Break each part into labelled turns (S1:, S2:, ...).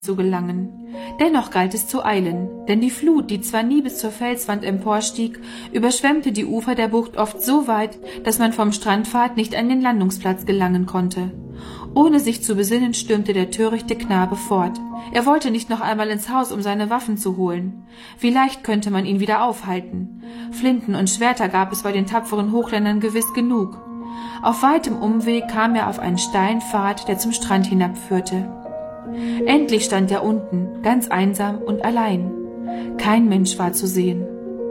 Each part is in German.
S1: zu gelangen. Dennoch galt es zu eilen, denn die Flut, die zwar nie bis zur Felswand emporstieg, überschwemmte die Ufer der Bucht oft so weit, dass man vom Strandpfad nicht an den Landungsplatz gelangen konnte. Ohne sich zu besinnen, stürmte der törichte Knabe fort. Er wollte nicht noch einmal ins Haus, um seine Waffen zu holen. Wie leicht könnte man ihn wieder aufhalten. Flinten und Schwerter gab es bei den tapferen Hochländern gewiss genug. Auf weitem Umweg kam er auf einen steilen Pfad, der zum Strand hinabführte. Endlich stand er unten, ganz einsam und allein. Kein Mensch war zu sehen.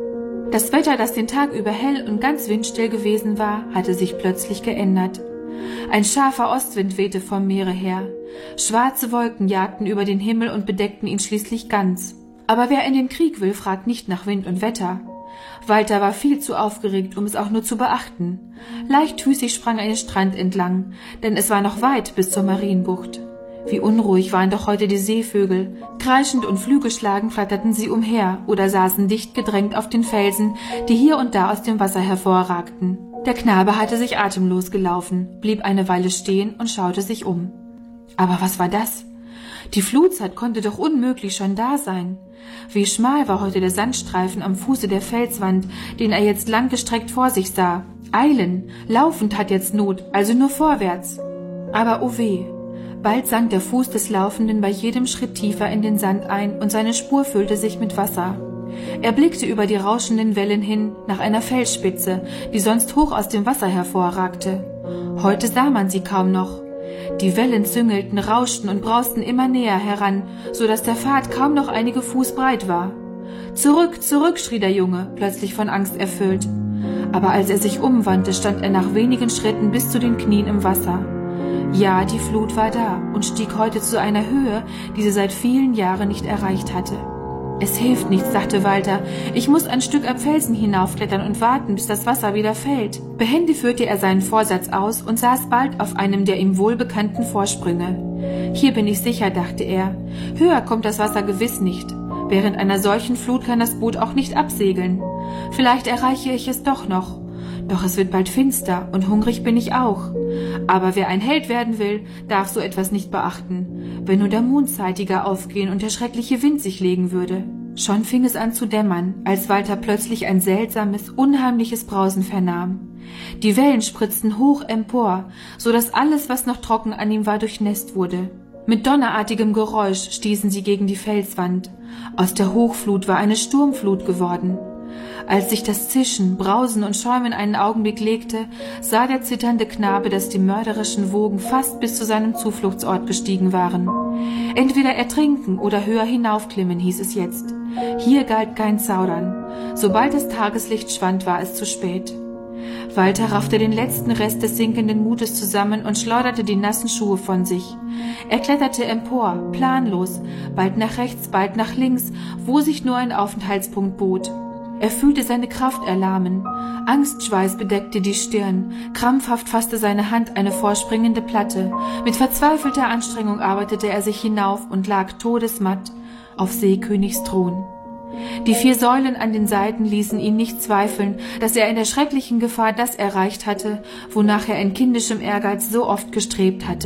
S1: Das Wetter, das den Tag über hell und ganz windstill gewesen war, hatte sich plötzlich geändert. Ein scharfer Ostwind wehte vom Meere her. Schwarze Wolken jagten über den Himmel und bedeckten ihn schließlich ganz. Aber wer in den Krieg will, fragt nicht nach Wind und Wetter. Walter war viel zu aufgeregt, um es auch nur zu beachten. Leichtfüßig sprang er den Strand entlang, denn es war noch weit bis zur Marienbucht. Wie unruhig waren doch heute die Seevögel. Kreischend und flügelschlagend flatterten sie umher oder saßen dicht gedrängt auf den Felsen, die hier und da aus dem Wasser hervorragten. Der Knabe hatte sich atemlos gelaufen, blieb eine Weile stehen und schaute sich um. Aber was war das? Die Flutzeit konnte doch unmöglich schon da sein. Wie schmal war heute der Sandstreifen am Fuße der Felswand, den er jetzt langgestreckt vor sich sah. Eilen, laufen tat jetzt Not, also nur vorwärts. Aber oh weh! Bald sank der Fuß des Laufenden bei jedem Schritt tiefer in den Sand ein und seine Spur füllte sich mit Wasser. Er blickte über die rauschenden Wellen hin nach einer Felsspitze, die sonst hoch aus dem Wasser hervorragte. Heute sah man sie kaum noch. Die Wellen züngelten, rauschten und brausten immer näher heran, so dass der Pfad kaum noch einige Fuß breit war. »Zurück, zurück«, schrie der Junge, plötzlich von Angst erfüllt. Aber als er sich umwandte, stand er nach wenigen Schritten bis zu den Knien im Wasser. Ja, die Flut war da und stieg heute zu einer Höhe, die sie seit vielen Jahren nicht erreicht hatte. »Es hilft nichts«, dachte Walter, »ich muss ein Stück am Felsen hinaufklettern und warten, bis das Wasser wieder fällt.« Behende führte er seinen Vorsatz aus und saß bald auf einem der ihm wohlbekannten Vorsprünge. »Hier bin ich sicher«, dachte er, »höher kommt das Wasser gewiss nicht. Während einer solchen Flut kann das Boot auch nicht absegeln. Vielleicht erreiche ich es doch noch. Doch es wird bald finster und hungrig bin ich auch. Aber wer ein Held werden will, darf so etwas nicht beachten. Wenn nur der Mond zeitiger aufgehen und der schreckliche Wind sich legen würde.« Schon fing es an zu dämmern, als Walter plötzlich ein seltsames, unheimliches Brausen vernahm. Die Wellen spritzten hoch empor, so dass alles, was noch trocken an ihm war, durchnässt wurde. Mit donnerartigem Geräusch stießen sie gegen die Felswand. Aus der Hochflut war eine Sturmflut geworden. Als sich das Zischen, Brausen und Schäumen einen Augenblick legte, sah der zitternde Knabe, dass die mörderischen Wogen fast bis zu seinem Zufluchtsort gestiegen waren. Entweder ertrinken oder höher hinaufklimmen, hieß es jetzt. Hier galt kein Zaudern. Sobald das Tageslicht schwand, war es zu spät. Walter raffte den letzten Rest des sinkenden Mutes zusammen und schleuderte die nassen Schuhe von sich. Er kletterte empor, planlos, bald nach rechts, bald nach links, wo sich nur ein Aufenthaltspunkt bot. Er fühlte seine Kraft erlahmen. Angstschweiß bedeckte die Stirn. Krampfhaft fasste seine Hand eine vorspringende Platte. Mit verzweifelter Anstrengung arbeitete er sich hinauf und lag todesmatt auf Seekönigs Thron. Die 4 Säulen an den Seiten ließen ihn nicht zweifeln, dass er in der schrecklichen Gefahr das erreicht hatte, wonach er in kindischem Ehrgeiz so oft gestrebt hatte.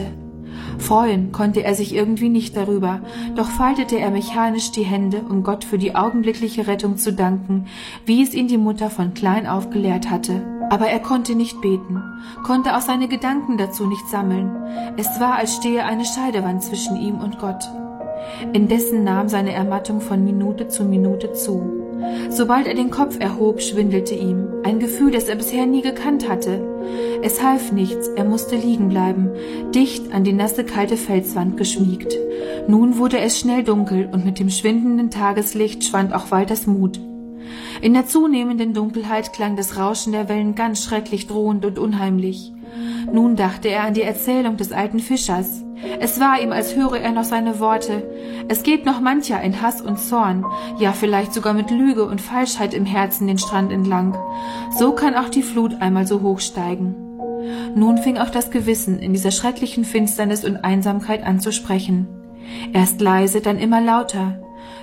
S1: Freuen konnte er sich irgendwie nicht darüber, doch faltete er mechanisch die Hände, um Gott für die augenblickliche Rettung zu danken, wie es ihn die Mutter von klein auf gelehrt hatte. Aber er konnte nicht beten, konnte auch seine Gedanken dazu nicht sammeln. Es war, als stehe eine Scheidewand zwischen ihm und Gott. Indessen nahm seine Ermattung von Minute zu Minute zu. Sobald er den Kopf erhob, schwindelte ihm, ein Gefühl, das er bisher nie gekannt hatte. Es half nichts, er musste liegen bleiben, dicht an die nasse, kalte Felswand geschmiegt. Nun wurde es schnell dunkel und mit dem schwindenden Tageslicht schwand auch Walters Mut. In der zunehmenden Dunkelheit klang das Rauschen der Wellen ganz schrecklich drohend und unheimlich. Nun dachte er an die Erzählung des alten Fischers. Es war ihm, als höre er noch seine Worte. Es geht noch mancher in Hass und Zorn, ja vielleicht sogar mit Lüge und Falschheit im Herzen den Strand entlang. So kann auch die Flut einmal so hoch steigen. Nun fing auch das Gewissen in dieser schrecklichen Finsternis und Einsamkeit an zu sprechen. Erst leise, dann immer lauter.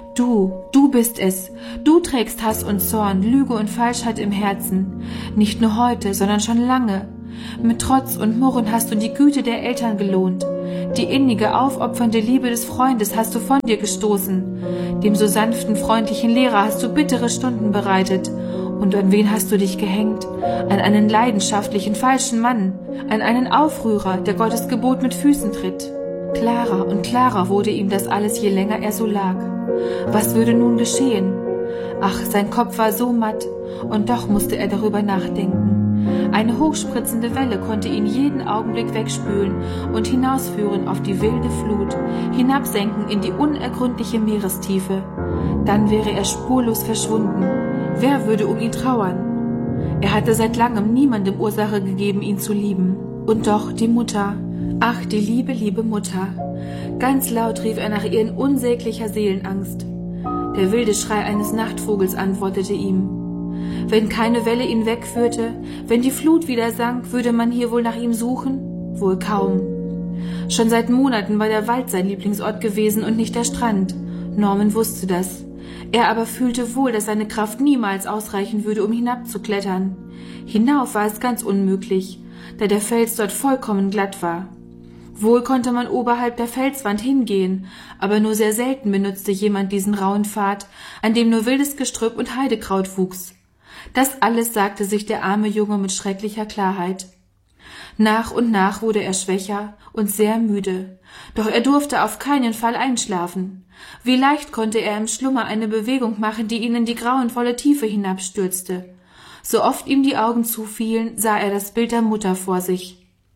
S1: Du bist es. Du trägst Hass und Zorn, Lüge und Falschheit im Herzen. Nicht nur heute, sondern schon lange. Mit Trotz und Murren hast du die Güte der Eltern gelohnt. Die innige, aufopfernde Liebe des Freundes hast du von dir gestoßen. Dem so sanften, freundlichen Lehrer hast du bittere Stunden bereitet. Und an wen hast du dich gehängt? An einen leidenschaftlichen, falschen Mann, an einen Aufrührer, der Gottes Gebot mit Füßen tritt. Klarer und klarer wurde ihm das alles, je länger er so lag. Was würde nun geschehen? Ach, sein Kopf war so matt, und doch musste er darüber nachdenken. Eine hochspritzende Welle konnte ihn jeden Augenblick wegspülen und hinausführen auf die wilde Flut, hinabsenken in die unergründliche Meerestiefe. Dann wäre er spurlos verschwunden. Wer würde um ihn trauern? Er hatte seit langem niemandem Ursache gegeben, ihn zu lieben. Und doch die Mutter. Ach, die liebe, liebe Mutter. Ganz laut rief er nach ihr in unsäglicher Seelenangst. Der wilde Schrei eines Nachtvogels antwortete ihm. Wenn keine Welle ihn wegführte, wenn die Flut wieder sank, würde man hier wohl nach ihm suchen? Wohl kaum. Schon seit Monaten war der Wald sein Lieblingsort gewesen und nicht der Strand. Norman wusste das. Er aber fühlte wohl, dass seine Kraft niemals ausreichen würde, um hinabzuklettern. Hinauf war es ganz unmöglich, da der Fels dort vollkommen glatt war. Wohl konnte man oberhalb der Felswand hingehen, aber nur sehr selten benutzte jemand diesen rauen Pfad, an dem nur wildes Gestrüpp und Heidekraut wuchs. Das alles sagte sich der arme Junge mit schrecklicher Klarheit. Nach und nach wurde er schwächer und sehr müde, doch er durfte auf keinen Fall einschlafen. Wie leicht konnte er im Schlummer eine Bewegung machen, die ihn in die grauenvolle Tiefe hinabstürzte. So oft ihm die Augen zufielen, sah er das Bild der Mutter vor sich.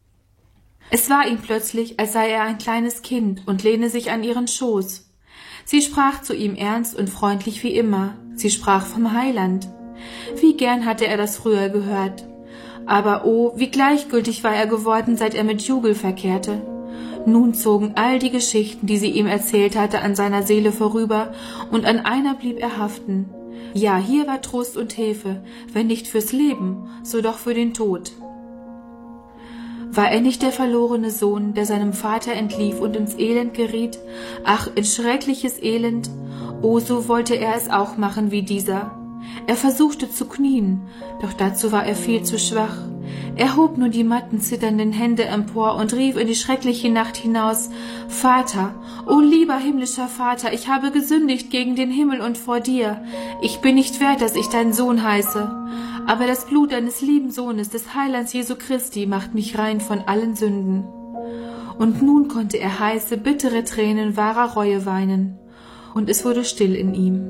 S1: Es war ihm plötzlich, als sei er ein kleines Kind und lehne sich an ihren Schoß. Sie sprach zu ihm ernst und freundlich wie immer. Sie sprach vom Heiland. Wie gern hatte er das früher gehört. Aber oh, wie gleichgültig war er geworden, seit er mit Jugel verkehrte. Nun zogen all die Geschichten, die sie ihm erzählt hatte, an seiner Seele vorüber, und an einer blieb er haften. Ja, hier war Trost und Hilfe, wenn nicht fürs Leben, so doch für den Tod. War er nicht der verlorene Sohn, der seinem Vater entlief und ins Elend geriet? Ach, in schreckliches Elend! Oh, so wollte er es auch machen wie dieser. Er versuchte zu knien, doch dazu war er viel zu schwach. Er hob nur die matten, zitternden Hände empor und rief in die schreckliche Nacht hinaus: Vater, o lieber himmlischer Vater, ich habe gesündigt gegen den Himmel und vor dir. Ich bin nicht wert, dass ich dein Sohn heiße. Aber das Blut deines lieben Sohnes, des Heilands Jesu Christi, macht mich rein von allen Sünden. Und nun konnte er heiße, bittere Tränen wahrer Reue weinen. Und es wurde still in ihm.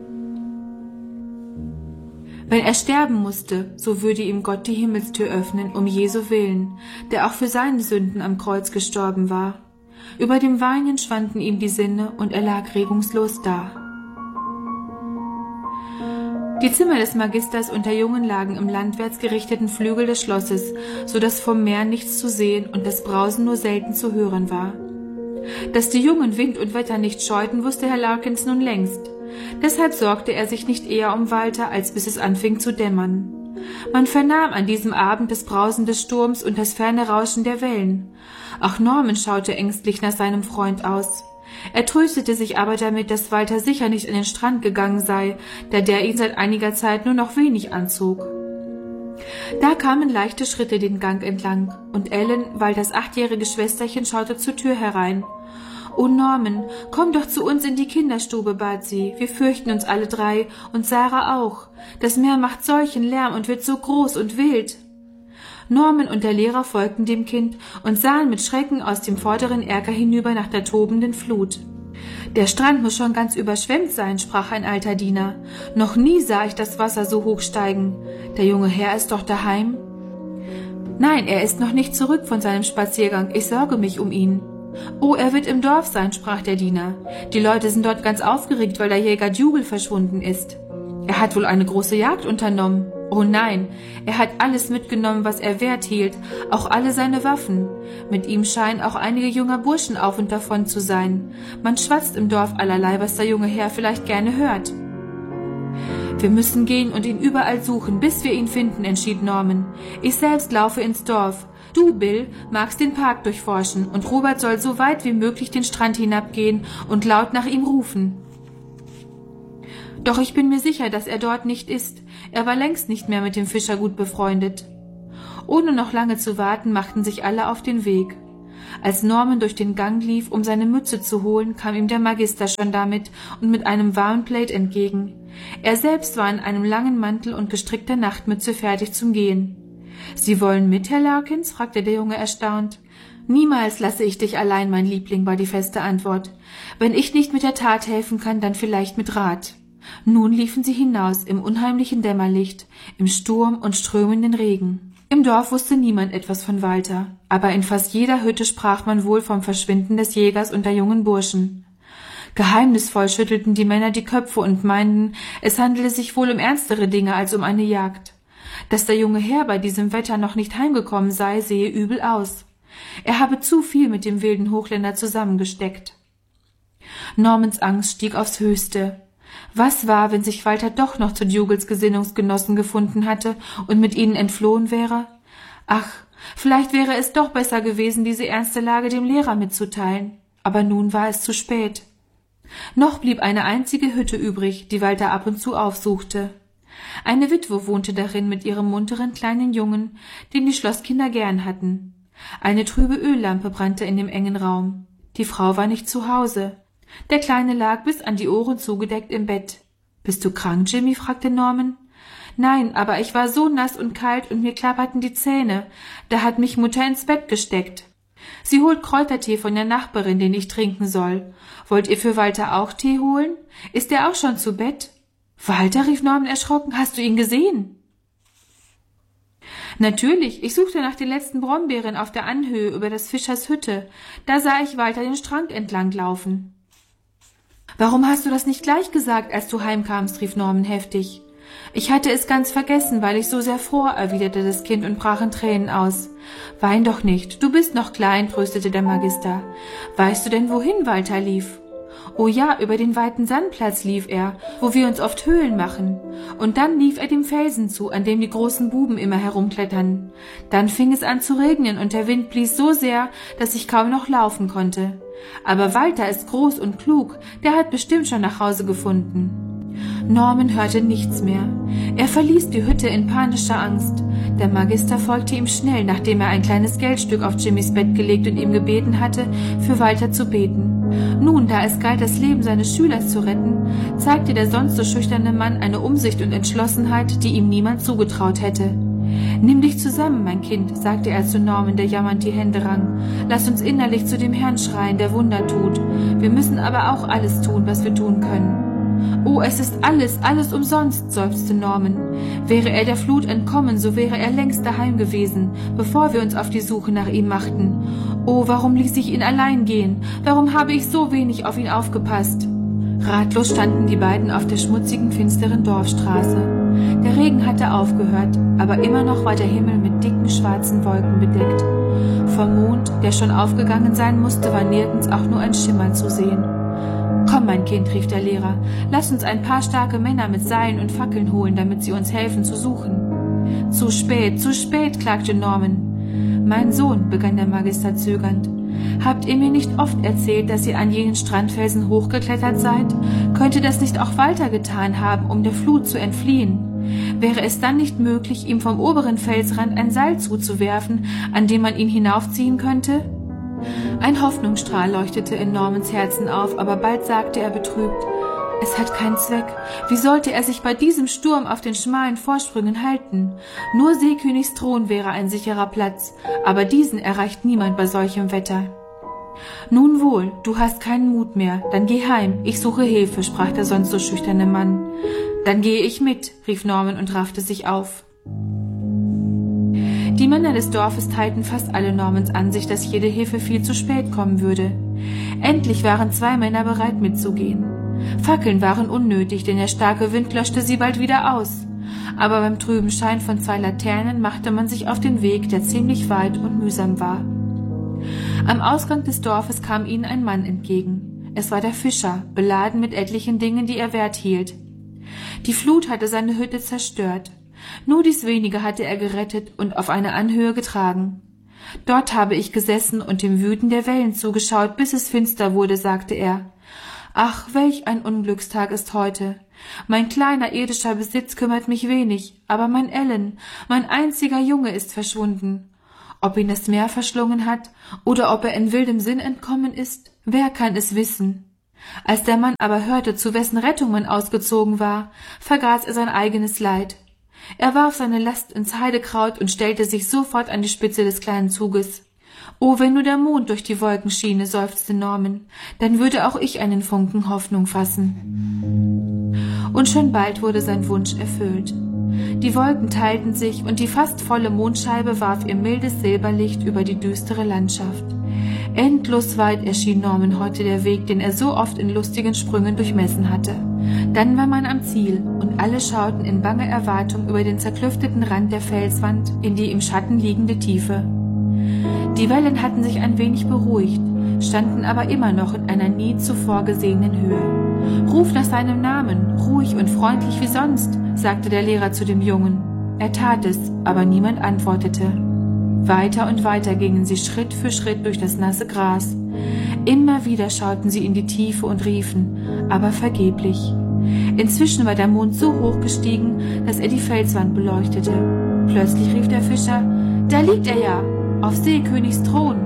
S1: Wenn er sterben musste, so würde ihm Gott die Himmelstür öffnen, um Jesu willen, der auch für seine Sünden am Kreuz gestorben war. Über dem Weinen schwanden ihm die Sinne, und er lag regungslos da. Die Zimmer des Magisters und der Jungen lagen im landwärts gerichteten Flügel des Schlosses, so dass vom Meer nichts zu sehen und das Brausen nur selten zu hören war. Dass die Jungen Wind und Wetter nicht scheuten, wusste Herr Larkins nun längst. Deshalb sorgte er sich nicht eher um Walter, als bis es anfing zu dämmern. Man vernahm an diesem Abend das Brausen des Sturms und das ferne Rauschen der Wellen. Auch Norman schaute ängstlich nach seinem Freund aus. Er tröstete sich aber damit, dass Walter sicher nicht an den Strand gegangen sei, da der ihn seit einiger Zeit nur noch wenig anzog. Da kamen leichte Schritte den Gang entlang, und Ellen, Walters 8-jährige Schwesterchen, schaute zur Tür herein. »Oh Norman, komm doch zu uns in die Kinderstube«, bat sie. »Wir fürchten uns alle drei, und Sarah auch. Das Meer macht solchen Lärm und wird so groß und wild.« Norman und der Lehrer folgten dem Kind und sahen mit Schrecken aus dem vorderen Erker hinüber nach der tobenden Flut. »Der Strand muss schon ganz überschwemmt sein«, sprach ein alter Diener. »Noch nie sah ich das Wasser so hoch steigen. Der junge Herr ist doch daheim?« »Nein, er ist noch nicht zurück von seinem Spaziergang. Ich sorge mich um ihn.« »Oh, er wird im Dorf sein«, sprach der Diener. »Die Leute sind dort ganz aufgeregt, weil der Jäger Jugel verschwunden ist. Er hat wohl eine große Jagd unternommen. Oh nein, er hat alles mitgenommen, was er wert hielt, auch alle seine Waffen. Mit ihm scheinen auch einige junger Burschen auf und davon zu sein. Man schwatzt im Dorf allerlei, was der junge Herr vielleicht gerne hört.« »Wir müssen gehen und ihn überall suchen, bis wir ihn finden«, entschied Norman. »Ich selbst laufe ins Dorf. Du, Bill, magst den Park durchforschen, und Robert soll so weit wie möglich den Strand hinabgehen und laut nach ihm rufen.« »Doch ich bin mir sicher, dass er dort nicht ist. Er war längst nicht mehr mit dem Fischer gut befreundet.« Ohne noch lange zu warten, machten sich alle auf den Weg. Als Norman durch den Gang lief, um seine Mütze zu holen, kam ihm der Magister schon damit und mit einem warmen Plaid entgegen. Er selbst war in einem langen Mantel und gestrickter Nachtmütze fertig zum Gehen. »Sie wollen mit, Herr Larkins?« fragte der Junge erstaunt. »Niemals lasse ich dich allein, mein Liebling«, war die feste Antwort. »Wenn ich nicht mit der Tat helfen kann, dann vielleicht mit Rat.« Nun liefen sie hinaus im unheimlichen Dämmerlicht, im Sturm und strömenden Regen. Im Dorf wusste niemand etwas von Walter, aber in fast jeder Hütte sprach man wohl vom Verschwinden des Jägers und der jungen Burschen. Geheimnisvoll schüttelten die Männer die Köpfe und meinten, es handele sich wohl um ernstere Dinge als um eine Jagd. Dass der junge Herr bei diesem Wetter noch nicht heimgekommen sei, sehe übel aus. Er habe zu viel mit dem wilden Hochländer zusammengesteckt. Normans Angst stieg aufs Höchste. Was war, wenn sich Walter doch noch zu Dougalls Gesinnungsgenossen gefunden hatte und mit ihnen entflohen wäre? Ach, vielleicht wäre es doch besser gewesen, diese ernste Lage dem Lehrer mitzuteilen. Aber nun war es zu spät. Noch blieb eine einzige Hütte übrig, die Walter ab und zu aufsuchte. Eine Witwe wohnte darin mit ihrem munteren kleinen Jungen, den die Schlosskinder gern hatten. Eine trübe Öllampe brannte in dem engen Raum. Die Frau war nicht zu Hause. Der Kleine lag bis an die Ohren zugedeckt im Bett. »Bist du krank, Jimmy?« fragte Norman. »Nein, aber ich war so nass und kalt und mir klapperten die Zähne. Da hat mich Mutter ins Bett gesteckt. Sie holt Kräutertee von der Nachbarin, den ich trinken soll. Wollt ihr für Walter auch Tee holen? Ist er auch schon zu Bett?« »Walter«, rief Norman erschrocken, »hast du ihn gesehen?« »Natürlich, ich suchte nach den letzten Brombeeren auf der Anhöhe über des Fischers Hütte. Da sah ich Walter den Strang entlang laufen.« »Warum hast du das nicht gleich gesagt, als du heimkamst?« rief Norman heftig. »Ich hatte es ganz vergessen, weil ich so sehr fror«, erwiderte das Kind und brach in Tränen aus. »Wein doch nicht, du bist noch klein«, tröstete der Magister. »Weißt du denn, wohin Walter lief?« »Oh ja, über den weiten Sandplatz lief er, wo wir uns oft Höhlen machen. Und dann lief er dem Felsen zu, an dem die großen Buben immer herumklettern. Dann fing es an zu regnen und der Wind blies so sehr, dass ich kaum noch laufen konnte. Aber Walter ist groß und klug, der hat bestimmt schon nach Hause gefunden.« Norman hörte nichts mehr. Er verließ die Hütte in panischer Angst. Der Magister folgte ihm schnell, nachdem er ein kleines Geldstück auf Jimmys Bett gelegt und ihm gebeten hatte, für Walter zu beten. Nun, da es galt, das Leben seines Schülers zu retten, zeigte der sonst so schüchterne Mann eine Umsicht und Entschlossenheit, die ihm niemand zugetraut hätte. »Nimm dich zusammen, mein Kind«, sagte er zu Norman, der jammernd die Hände rang. »Lass uns innerlich zu dem Herrn schreien, der Wunder tut. Wir müssen aber auch alles tun, was wir tun können.« »Oh, es ist alles umsonst«, seufzte Norman. »Wäre er der Flut entkommen, so wäre er längst daheim gewesen, bevor wir uns auf die Suche nach ihm machten. Oh, warum ließ ich ihn allein gehen? Warum habe ich so wenig auf ihn aufgepasst?« Ratlos standen die beiden auf der schmutzigen, finsteren Dorfstraße. Der Regen hatte aufgehört, aber immer noch war der Himmel mit dicken, schwarzen Wolken bedeckt. Vom Mond, der schon aufgegangen sein musste, war nirgends auch nur ein Schimmer zu sehen. »Komm, mein Kind«, rief der Lehrer, »lass uns ein paar starke Männer mit Seilen und Fackeln holen, damit sie uns helfen zu suchen.« Zu spät«, klagte Norman. »Mein Sohn«, begann der Magister zögernd, »habt ihr mir nicht oft erzählt, dass ihr an jenen Strandfelsen hochgeklettert seid? Könnte das nicht auch Walter getan haben, um der Flut zu entfliehen? Wäre es dann nicht möglich, ihm vom oberen Felsrand ein Seil zuzuwerfen, an dem man ihn hinaufziehen könnte?« Ein Hoffnungsstrahl leuchtete in Normans Herzen auf, aber bald sagte er betrübt, »Es hat keinen Zweck. Wie sollte er sich bei diesem Sturm auf den schmalen Vorsprüngen halten? Nur Seekönigs Thron wäre ein sicherer Platz, aber diesen erreicht niemand bei solchem Wetter.« »Nun wohl, du hast keinen Mut mehr, dann geh heim, ich suche Hilfe«, sprach der sonst so schüchterne Mann. »Dann gehe ich mit«, rief Norman und raffte sich auf. Die Männer des Dorfes teilten fast alle Normans Ansicht, dass jede Hilfe viel zu spät kommen würde. Endlich waren 2 Männer bereit mitzugehen. Fackeln waren unnötig, denn der starke Wind löschte sie bald wieder aus. Aber beim trüben Schein von 2 Laternen machte man sich auf den Weg, der ziemlich weit und mühsam war. Am Ausgang des Dorfes kam ihnen ein Mann entgegen. Es war der Fischer, beladen mit etlichen Dingen, die er wert hielt. Die Flut hatte seine Hütte zerstört. Nur dies wenige hatte er gerettet und auf eine Anhöhe getragen. »Dort habe ich gesessen und dem Wüten der Wellen zugeschaut, bis es finster wurde«, sagte er. »Ach, welch ein Unglückstag ist heute. Mein kleiner irdischer Besitz kümmert mich wenig, aber mein Ellen, mein einziger Junge, ist verschwunden. Ob ihn das Meer verschlungen hat oder ob er in wildem Sinn entkommen ist, wer kann es wissen? Als der Mann aber hörte, zu wessen Rettung man ausgezogen war, vergaß er sein eigenes Leid. Er warf seine Last ins Heidekraut und stellte sich sofort an die Spitze des kleinen Zuges. »Oh, wenn nur der Mond durch die Wolken schiene«, seufzte Norman, »dann würde auch ich einen Funken Hoffnung fassen.« Und schon bald wurde sein Wunsch erfüllt. Die Wolken teilten sich und die fast volle Mondscheibe warf ihr mildes Silberlicht über die düstere Landschaft. Endlos weit erschien Norman heute der Weg, den er so oft in lustigen Sprüngen durchmessen hatte. Dann war man am Ziel und alle schauten in banger Erwartung über den zerklüfteten Rand der Felswand in die im Schatten liegende Tiefe. Die Wellen hatten sich ein wenig beruhigt, standen aber immer noch in einer nie zuvor gesehenen Höhe. »Ruf nach seinem Namen, ruhig und freundlich wie sonst«, sagte der Lehrer zu dem Jungen. Er tat es, aber niemand antwortete. Weiter und weiter gingen sie Schritt für Schritt durch das nasse Gras. Immer wieder schauten sie in die Tiefe und riefen, aber vergeblich. Inzwischen war der Mond so hoch gestiegen, dass er die Felswand beleuchtete. Plötzlich rief der Fischer, »Da liegt er ja, auf Seekönigs Thron!«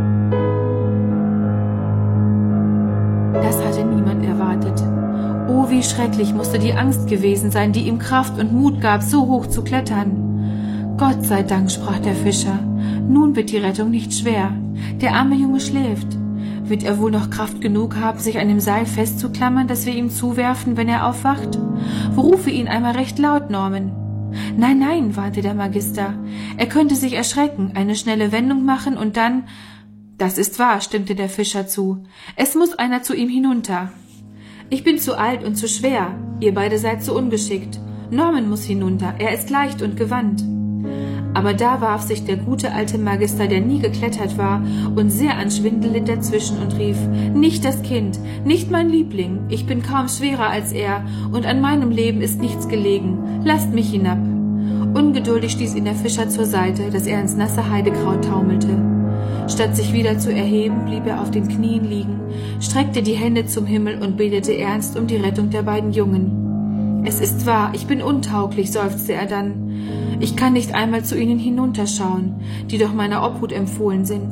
S1: Das hatte niemand erwartet. Oh, wie schrecklich musste die Angst gewesen sein, die ihm Kraft und Mut gab, so hoch zu klettern. »Gott sei Dank«, sprach der Fischer, »nun wird die Rettung nicht schwer. Der arme Junge schläft. Wird er wohl noch Kraft genug haben, sich an dem Seil festzuklammern, das wir ihm zuwerfen, wenn er aufwacht? Rufe ihn einmal recht laut, Norman.« »Nein, nein«, warnte der Magister, »er könnte sich erschrecken, eine schnelle Wendung machen und dann...« »Das ist wahr«, stimmte der Fischer zu, »es muss einer zu ihm hinunter.« »Ich bin zu alt und zu schwer, ihr beide seid zu ungeschickt. Norman muss hinunter, er ist leicht und gewandt.« Aber da warf sich der gute alte Magister, der nie geklettert war, und sehr an Schwindel litt, dazwischen und rief, »Nicht das Kind, nicht mein Liebling, ich bin kaum schwerer als er, und an meinem Leben ist nichts gelegen, lasst mich hinab.« Ungeduldig stieß ihn der Fischer zur Seite, dass er ins nasse Heidekraut taumelte. Statt sich wieder zu erheben, blieb er auf den Knien liegen, streckte die Hände zum Himmel und betete ernst um die Rettung der beiden Jungen. »Es ist wahr, ich bin untauglich«, seufzte er dann. »Ich kann nicht einmal zu ihnen hinunterschauen, die doch meiner Obhut empfohlen sind.«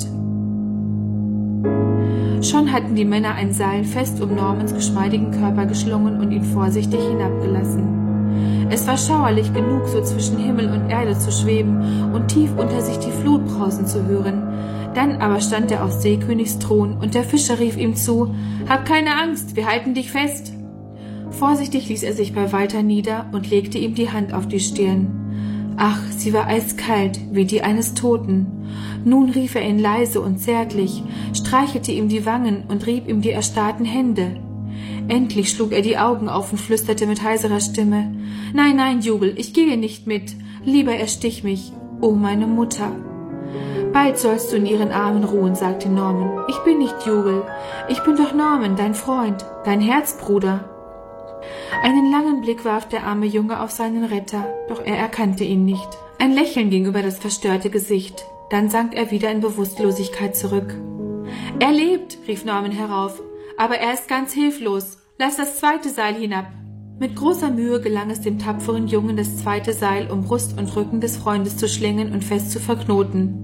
S1: Schon hatten die Männer ein Seil fest um Normans geschmeidigen Körper geschlungen und ihn vorsichtig hinabgelassen. Es war schauerlich genug, so zwischen Himmel und Erde zu schweben und tief unter sich die Flut brausen zu hören. Dann aber stand er auf Seekönigs Thron und der Fischer rief ihm zu, »Hab keine Angst, wir halten dich fest.« Vorsichtig ließ er sich bei Walter nieder und legte ihm die Hand auf die Stirn. Ach, sie war eiskalt, wie die eines Toten. Nun rief er ihn leise und zärtlich, streichelte ihm die Wangen und rieb ihm die erstarrten Hände. Endlich schlug er die Augen auf und flüsterte mit heiserer Stimme, »Nein, nein, Jubel, ich gehe nicht mit. Lieber erstich mich, oh meine Mutter.« »Bald sollst du in ihren Armen ruhen«, sagte Norman. »Ich bin nicht Jubel. Ich bin doch Norman, dein Freund, dein Herzbruder.« Einen langen Blick warf der arme Junge auf seinen Retter, doch er erkannte ihn nicht. Ein Lächeln ging über das verstörte Gesicht, dann sank er wieder in Bewusstlosigkeit zurück. »Er lebt«, rief Norman herauf, »aber er ist ganz hilflos. Lass das zweite Seil hinab.« Mit großer Mühe gelang es dem tapferen Jungen, das zweite Seil um Brust und Rücken des Freundes zu schlingen und fest zu verknoten.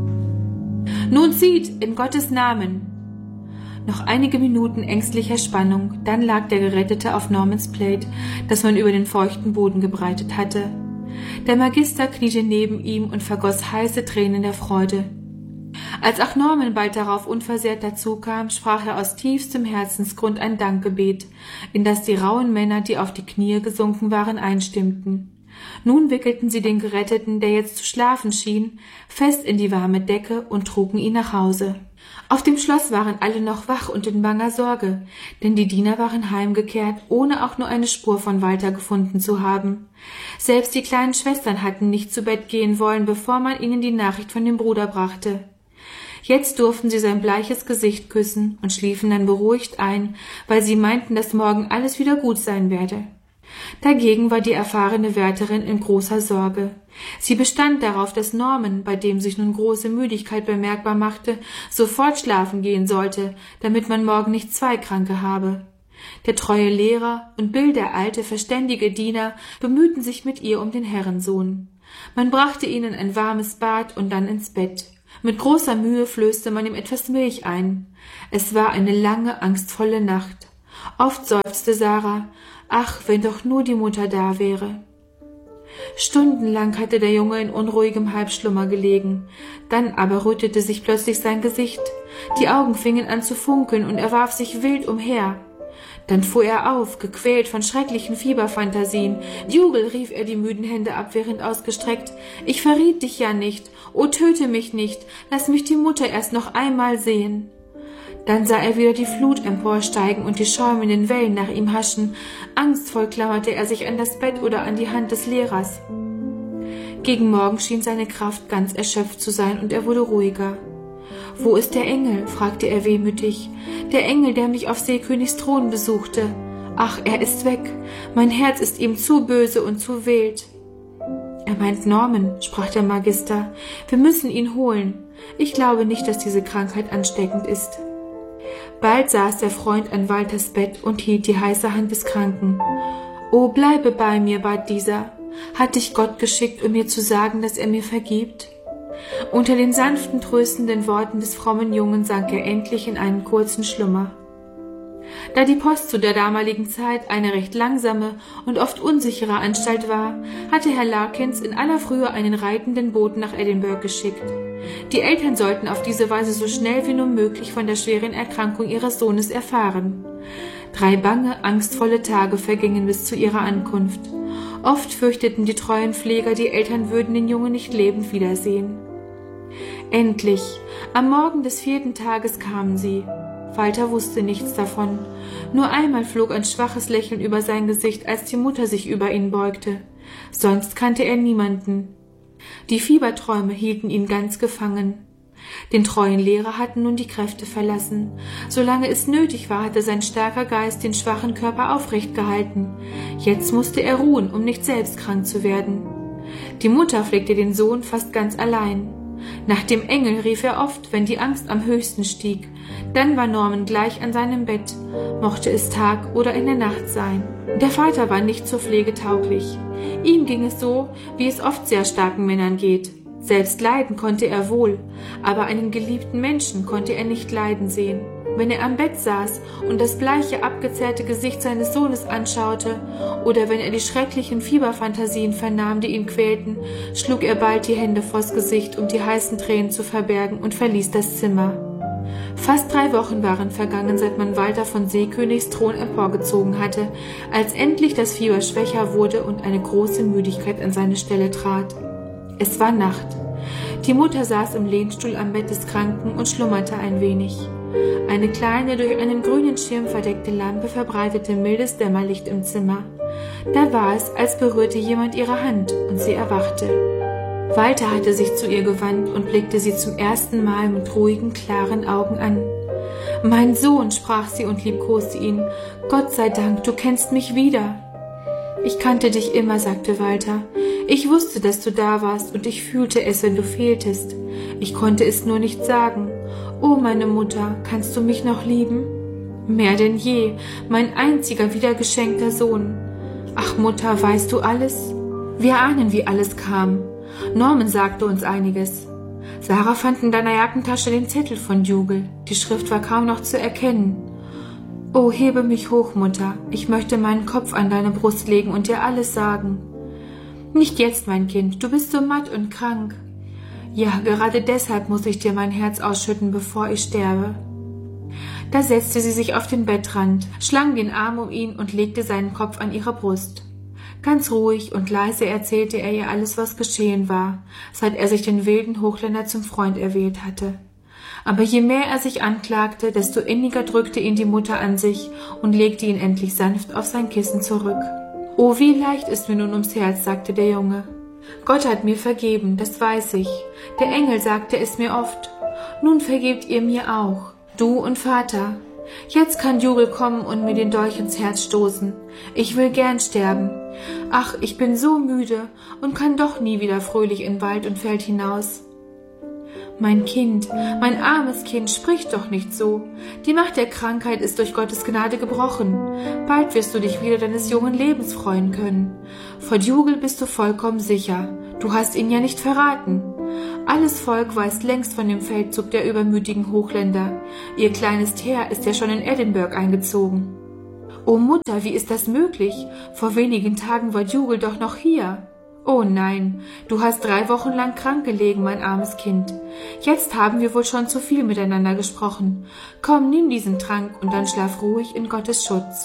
S1: »Nun zieht, in Gottes Namen!« Noch einige Minuten ängstlicher Spannung, dann lag der Gerettete auf Normans Plaid, das man über den feuchten Boden gebreitet hatte. Der Magister kniete neben ihm und vergoss heiße Tränen der Freude. Als auch Norman bald darauf unversehrt dazukam, sprach er aus tiefstem Herzensgrund ein Dankgebet, in das die rauen Männer, die auf die Knie gesunken waren, einstimmten. Nun wickelten sie den Geretteten, der jetzt zu schlafen schien, fest in die warme Decke und trugen ihn nach Hause. Auf dem Schloss waren alle noch wach und in banger Sorge, denn die Diener waren heimgekehrt, ohne auch nur eine Spur von Walter gefunden zu haben. Selbst die kleinen Schwestern hatten nicht zu Bett gehen wollen, bevor man ihnen die Nachricht von dem Bruder brachte. Jetzt durften sie sein bleiches Gesicht küssen und schliefen dann beruhigt ein, weil sie meinten, dass morgen alles wieder gut sein werde. Dagegen war die erfahrene Wärterin in großer Sorge. Sie bestand darauf, dass Norman, bei dem sich nun große Müdigkeit bemerkbar machte, sofort schlafen gehen sollte, damit man morgen nicht zwei Kranke habe. Der treue Lehrer und Bill, der alte, verständige Diener, bemühten sich mit ihr um den Herrensohn. Man brachte ihnen ein warmes Bad und dann ins Bett. Mit großer Mühe flößte man ihm etwas Milch ein. Es war eine lange, angstvolle Nacht. Oft seufzte Sarah, ach, wenn doch nur die Mutter da wäre. Stundenlang hatte der Junge in unruhigem Halbschlummer gelegen. Dann aber rötete sich plötzlich sein Gesicht. Die Augen fingen an zu funkeln und er warf sich wild umher. Dann fuhr er auf, gequält von schrecklichen Fieberphantasien. »Dougal«, rief er, die müden Hände abwehrend ausgestreckt, »ich verriet dich ja nicht. Oh, töte mich nicht. Lass mich die Mutter erst noch einmal sehen.« Dann sah er wieder die Flut emporsteigen und die schäumenden Wellen nach ihm haschen. Angstvoll klammerte er sich an das Bett oder an die Hand des Lehrers. Gegen Morgen schien seine Kraft ganz erschöpft zu sein und er wurde ruhiger. »Wo ist der Engel?« fragte er wehmütig. »Der Engel, der mich auf Seekönigs Thron besuchte. Ach, er ist weg. Mein Herz ist ihm zu böse und zu wild.« »Er meint Norman«, sprach der Magister. »Wir müssen ihn holen. Ich glaube nicht, dass diese Krankheit ansteckend ist.« Bald saß der Freund an Walters Bett und hielt die heiße Hand des Kranken. »Oh, bleibe bei mir«, bat dieser. »Hat dich Gott geschickt, um mir zu sagen, dass er mir vergibt?« Unter den sanften, tröstenden Worten des frommen Jungen sank er endlich in einen kurzen Schlummer. Da die Post zu der damaligen Zeit eine recht langsame und oft unsichere Anstalt war, hatte Herr Larkins in aller Frühe einen reitenden Boten nach Edinburgh geschickt. Die Eltern sollten auf diese Weise so schnell wie nur möglich von der schweren Erkrankung ihres Sohnes erfahren. 3 bange, angstvolle Tage vergingen bis zu ihrer Ankunft. Oft fürchteten die treuen Pfleger, die Eltern würden den Jungen nicht lebend wiedersehen. Endlich, am Morgen des 4. Tages kamen sie. Walter wusste nichts davon. Nur einmal flog ein schwaches Lächeln über sein Gesicht, als die Mutter sich über ihn beugte. Sonst kannte er niemanden. Die Fieberträume hielten ihn ganz gefangen. Den treuen Lehrer hatten nun die Kräfte verlassen. Solange es nötig war, hatte sein starker Geist den schwachen Körper aufrecht gehalten. Jetzt musste er ruhen, um nicht selbst krank zu werden. Die Mutter pflegte den Sohn fast ganz allein. Nach dem Engel rief er oft, wenn die Angst am höchsten stieg. Dann war Norman gleich an seinem Bett, mochte es Tag oder in der Nacht sein. Der Vater war nicht zur Pflege tauglich. Ihm ging es so, wie es oft sehr starken Männern geht. Selbst leiden konnte er wohl, aber einen geliebten Menschen konnte er nicht leiden sehen. Wenn er am Bett saß und das bleiche, abgezerrte Gesicht seines Sohnes anschaute, oder wenn er die schrecklichen Fieberphantasien vernahm, die ihn quälten, schlug er bald die Hände vors Gesicht, um die heißen Tränen zu verbergen, und verließ das Zimmer. Fast 3 Wochen waren vergangen, seit man Walter von Seekönigs Thron emporgezogen hatte, als endlich das Fieber schwächer wurde und eine große Müdigkeit an seine Stelle trat. Es war Nacht. Die Mutter saß im Lehnstuhl am Bett des Kranken und schlummerte ein wenig. Eine kleine, durch einen grünen Schirm verdeckte Lampe verbreitete mildes Dämmerlicht im Zimmer. Da war es, als berührte jemand ihre Hand, und sie erwachte. Walter hatte sich zu ihr gewandt und blickte sie zum ersten Mal mit ruhigen, klaren Augen an. »Mein Sohn«, sprach sie und liebkoste ihn, »Gott sei Dank, du kennst mich wieder.« »Ich kannte dich immer«, sagte Walter. »Ich wusste, dass du da warst, und ich fühlte es, wenn du fehltest. Ich konnte es nur nicht sagen. Oh, meine Mutter, kannst du mich noch lieben?« »Mehr denn je, mein einziger wiedergeschenkter Sohn.« »Ach, Mutter, weißt du alles?« »Wir ahnen, wie alles kam. Norman sagte uns einiges. Sarah fand in deiner Jackentasche den Zettel von Dougal. Die Schrift war kaum noch zu erkennen. Oh, hebe mich hoch, Mutter. Ich möchte meinen Kopf an deine Brust legen und dir alles sagen.« »Nicht jetzt, mein Kind, du bist so matt und krank.« »Ja, gerade deshalb muss ich dir mein Herz ausschütten, bevor ich sterbe.« Da setzte sie sich auf den Bettrand, schlang den Arm um ihn und legte seinen Kopf an ihre Brust. Ganz ruhig und leise erzählte er ihr alles, was geschehen war, seit er sich den wilden Hochländer zum Freund erwählt hatte. Aber je mehr er sich anklagte, desto inniger drückte ihn die Mutter an sich und legte ihn endlich sanft auf sein Kissen zurück. »Oh, wie leicht ist mir nun ums Herz«, sagte der Junge. »Gott hat mir vergeben, das weiß ich. Der Engel sagte es mir oft. Nun vergebt ihr mir auch, du und Vater. Jetzt kann Dougal kommen und mir den Dolch ins Herz stoßen. Ich will gern sterben. Ach, ich bin so müde und kann doch nie wieder fröhlich in Wald und Feld hinaus.« »Mein Kind, mein armes Kind, sprich doch nicht so. Die Macht der Krankheit ist durch Gottes Gnade gebrochen. Bald wirst du dich wieder deines jungen Lebens freuen können. Vor Dougal bist du vollkommen sicher. Du hast ihn ja nicht verraten. Alles Volk weiß längst von dem Feldzug der übermütigen Hochländer. Ihr kleines Heer ist ja schon in Edinburgh eingezogen. »O Mutter, wie ist das möglich? Vor wenigen Tagen war Dougal doch noch hier.« »Oh nein, du hast 3 Wochen lang krank gelegen, mein armes Kind. Jetzt haben wir wohl schon zu viel miteinander gesprochen. Komm, nimm diesen Trank und dann schlaf ruhig in Gottes Schutz.«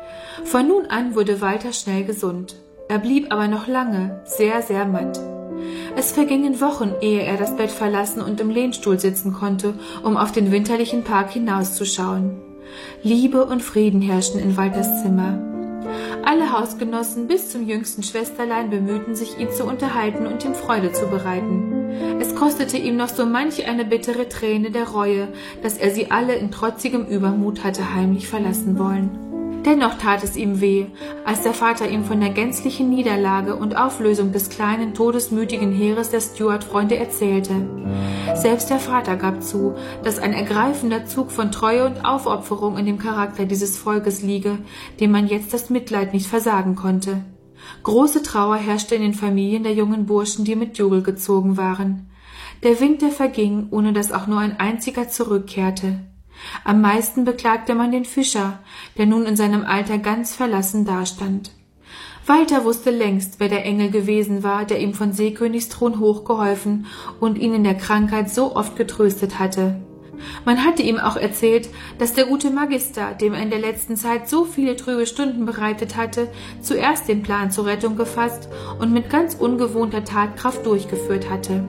S1: Von nun an wurde Walter schnell gesund. Er blieb aber noch lange sehr, sehr matt. Es vergingen Wochen, ehe er das Bett verlassen und im Lehnstuhl sitzen konnte, um auf den winterlichen Park hinauszuschauen. Liebe und Frieden herrschten in Walters Zimmer. Alle Hausgenossen bis zum jüngsten Schwesterlein bemühten sich, ihn zu unterhalten und ihm Freude zu bereiten. Es kostete ihm noch so manch eine bittere Träne der Reue, dass er sie alle in trotzigem Übermut hatte heimlich verlassen wollen. Dennoch tat es ihm weh, als der Vater ihm von der gänzlichen Niederlage und Auflösung des kleinen, todesmütigen Heeres der Stuart-Freunde erzählte. Selbst der Vater gab zu, dass ein ergreifender Zug von Treue und Aufopferung in dem Charakter dieses Volkes liege, dem man jetzt das Mitleid nicht versagen konnte. Große Trauer herrschte in den Familien der jungen Burschen, die mit Dougal gezogen waren. Der Winter verging, ohne dass auch nur ein einziger zurückkehrte. Am meisten beklagte man den Fischer, der nun in seinem Alter ganz verlassen dastand. Walter wusste längst, wer der Engel gewesen war, der ihm von Seekönigsthron hochgeholfen und ihn in der Krankheit so oft getröstet hatte. Man hatte ihm auch erzählt, dass der gute Magister, dem er in der letzten Zeit so viele trübe Stunden bereitet hatte, zuerst den Plan zur Rettung gefasst und mit ganz ungewohnter Tatkraft durchgeführt hatte.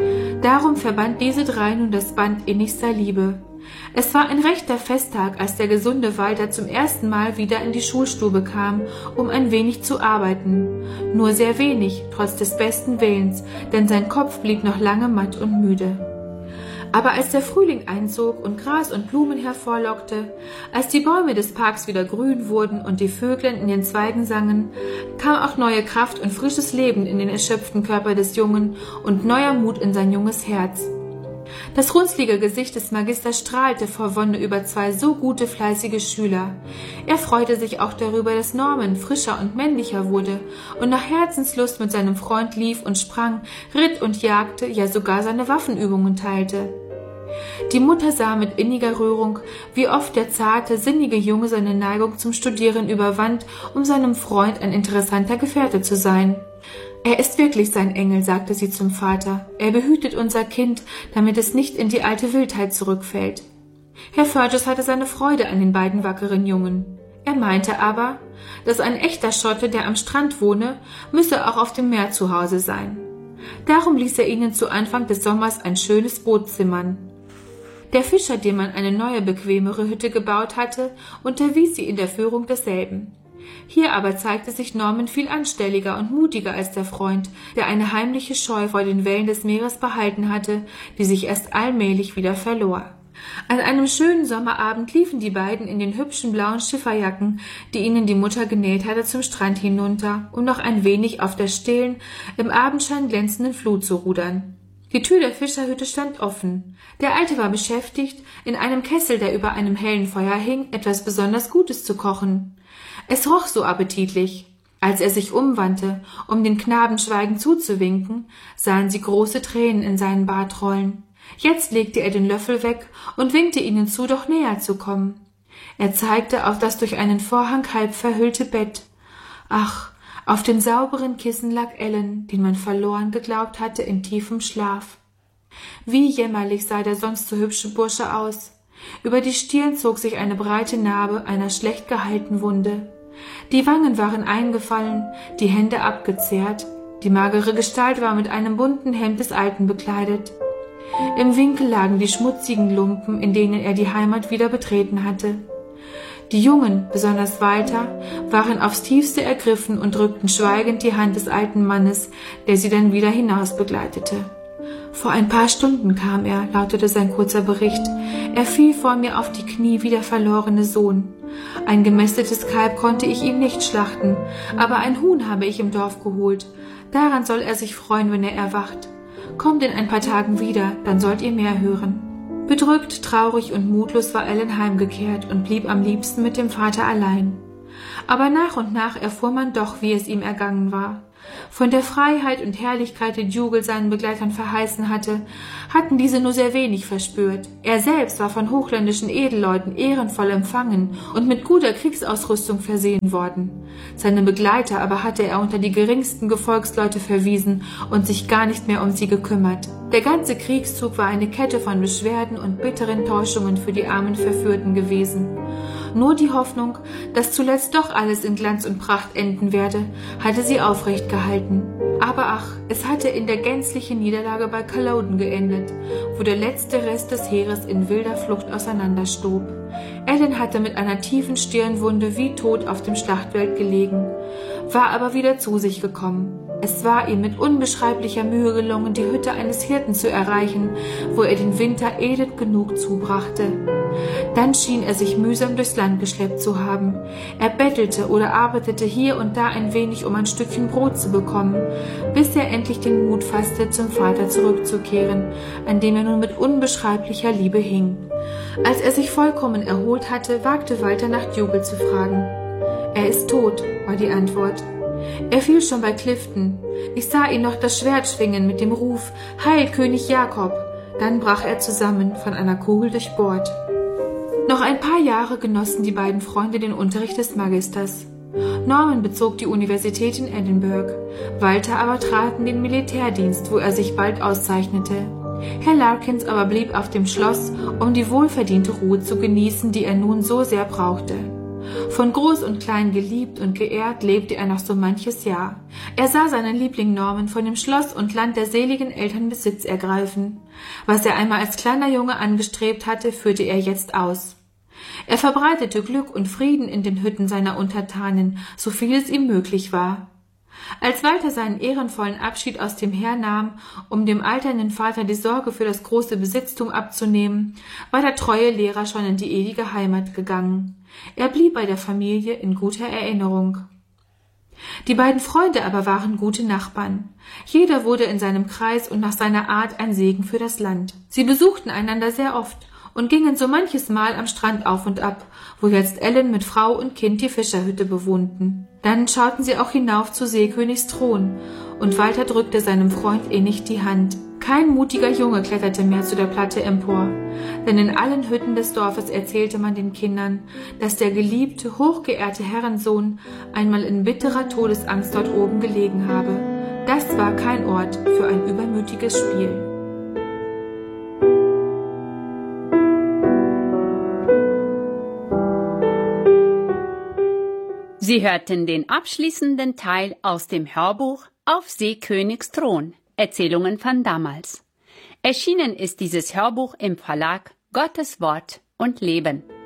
S1: Darum verband diese 3 nun das Band innigster Liebe. Es war ein rechter Festtag, als der gesunde Walter zum ersten Mal wieder in die Schulstube kam, um ein wenig zu arbeiten. Nur sehr wenig, trotz des besten Willens, denn sein Kopf blieb noch lange matt und müde. Aber als der Frühling einzog und Gras und Blumen hervorlockte, als die Bäume des Parks wieder grün wurden und die Vöglein in den Zweigen sangen, kam auch neue Kraft und frisches Leben in den erschöpften Körper des Jungen und neuer Mut in sein junges Herz. Das runzlige Gesicht des Magisters strahlte vor Wonne über 2 so gute, fleißige Schüler. Er freute sich auch darüber, dass Norman frischer und männlicher wurde und nach Herzenslust mit seinem Freund lief und sprang, ritt und jagte, ja sogar seine Waffenübungen teilte. Die Mutter sah mit inniger Rührung, wie oft der zarte, sinnige Junge seine Neigung zum Studieren überwand, um seinem Freund ein interessanter Gefährte zu sein. »Er ist wirklich sein Engel«, sagte sie zum Vater. »Er behütet unser Kind, damit es nicht in die alte Wildheit zurückfällt.« Herr Fergus hatte seine Freude an den beiden wackeren Jungen. Er meinte aber, dass ein echter Schotte, der am Strand wohne, müsse auch auf dem Meer zu Hause sein. Darum ließ er ihnen zu Anfang des Sommers ein schönes Boot zimmern. Der Fischer, dem man eine neue, bequemere Hütte gebaut hatte, unterwies sie in der Führung desselben. Hier aber zeigte sich Norman viel anstelliger und mutiger als der Freund, der eine heimliche Scheu vor den Wellen des Meeres behalten hatte, die sich erst allmählich wieder verlor. An einem schönen Sommerabend liefen die beiden in den hübschen blauen Schifferjacken, die ihnen die Mutter genäht hatte, zum Strand hinunter, um noch ein wenig auf der stillen, im Abendschein glänzenden Flut zu rudern. Die Tür der Fischerhütte stand offen. Der Alte war beschäftigt, in einem Kessel, der über einem hellen Feuer hing, etwas besonders Gutes zu kochen. Es roch so appetitlich. Als er sich umwandte, um den Knaben schweigend zuzuwinken, sahen sie große Tränen in seinen Bart rollen. Jetzt legte er den Löffel weg und winkte ihnen zu, doch näher zu kommen. Er zeigte auf das durch einen Vorhang halb verhüllte Bett. Ach, auf den sauberen Kissen lag Ellen, den man verloren geglaubt hatte, in tiefem Schlaf. Wie jämmerlich sah der sonst so hübsche Bursche aus. Über die Stirn zog sich eine breite Narbe einer schlecht geheilten Wunde. Die Wangen waren eingefallen, die Hände abgezehrt. Die magere Gestalt war mit einem bunten Hemd des Alten bekleidet. Im Winkel lagen die schmutzigen Lumpen, in denen er die Heimat wieder betreten hatte. Die Jungen, besonders Walter, waren aufs tiefste ergriffen und drückten schweigend die Hand des alten Mannes, der sie dann wieder hinaus begleitete. »Vor ein paar Stunden kam er«, lautete sein kurzer Bericht. »Er fiel vor mir auf die Knie wie der verlorene Sohn. Ein gemästetes Kalb konnte ich ihm nicht schlachten, aber ein Huhn habe ich im Dorf geholt. Daran soll er sich freuen, wenn er erwacht. Kommt in ein paar Tagen wieder, dann sollt ihr mehr hören.« Bedrückt, traurig und mutlos war Ellen heimgekehrt und blieb am liebsten mit dem Vater allein. Aber nach und nach erfuhr man doch, wie es ihm ergangen war. Von der Freiheit und Herrlichkeit, die Dougal seinen Begleitern verheißen hatte, hatten diese nur sehr wenig verspürt. Er selbst war von hochländischen Edelleuten ehrenvoll empfangen und mit guter Kriegsausrüstung versehen worden. Seine Begleiter aber hatte er unter die geringsten Gefolgsleute verwiesen und sich gar nicht mehr um sie gekümmert. Der ganze Kriegszug war eine Kette von Beschwerden und bitteren Täuschungen für die armen Verführten gewesen. Nur die Hoffnung, dass zuletzt doch alles in Glanz und Pracht enden werde, hatte sie aufrecht gehalten. Aber ach, es hatte in der gänzlichen Niederlage bei Culloden geendet, wo der letzte Rest des Heeres in wilder Flucht auseinanderstob. Ellen hatte mit einer tiefen Stirnwunde wie tot auf dem Schlachtfeld gelegen, war aber wieder zu sich gekommen. Es war ihm mit unbeschreiblicher Mühe gelungen, die Hütte eines Hirten zu erreichen, wo er den Winter elend genug zubrachte. Dann schien er sich mühsam durchs Land geschleppt zu haben. Er bettelte oder arbeitete hier und da ein wenig, um ein Stückchen Brot zu bekommen, bis er endlich den Mut fasste, zum Vater zurückzukehren, an dem er nun mit unbeschreiblicher Liebe hing. Als er sich vollkommen erholt hatte, wagte Walter nach Dougal zu fragen. »Er ist tot«, war die Antwort. »Er fiel schon bei Clifton. Ich sah ihn noch das Schwert schwingen mit dem Ruf, »Heil, König Jakob!« Dann brach er zusammen, von einer Kugel durchbohrt.« Noch ein paar Jahre genossen die beiden Freunde den Unterricht des Magisters. Norman bezog die Universität in Edinburgh, Walter aber trat in den Militärdienst, wo er sich bald auszeichnete. Herr Larkins aber blieb auf dem Schloss, um die wohlverdiente Ruhe zu genießen, die er nun so sehr brauchte. Von Groß und Klein geliebt und geehrt lebte er noch so manches Jahr. Er sah seinen Liebling Norman von dem Schloss und Land der seligen Eltern Besitz ergreifen. Was er einmal als kleiner Junge angestrebt hatte, führte er jetzt aus. Er verbreitete Glück und Frieden in den Hütten seiner Untertanen, so viel es ihm möglich war. Als Walter seinen ehrenvollen Abschied aus dem Heer nahm, um dem alternden Vater die Sorge für das große Besitztum abzunehmen, war der treue Lehrer schon in die ewige Heimat gegangen. Er blieb bei der Familie in guter Erinnerung. Die beiden Freunde aber waren gute Nachbarn. Jeder wurde in seinem Kreis und nach seiner Art ein Segen für das Land. Sie besuchten einander sehr oft und gingen so manches Mal am Strand auf und ab, wo jetzt Ellen mit Frau und Kind die Fischerhütte bewohnten. Dann schauten sie auch hinauf zu Seekönigs Thron, und Walter drückte seinem Freund innig die Hand. Kein mutiger Junge kletterte mehr zu der Platte empor, denn in allen Hütten des Dorfes erzählte man den Kindern, dass der geliebte, hochgeehrte Herrensohn einmal in bitterer Todesangst dort oben gelegen habe. Das war kein Ort für ein übermütiges Spiel.
S2: Sie hörten den abschließenden Teil aus dem Hörbuch Auf Seekönigs Thron, Erzählungen von damals. Erschienen ist dieses Hörbuch im Verlag Gottes Wort und Leben.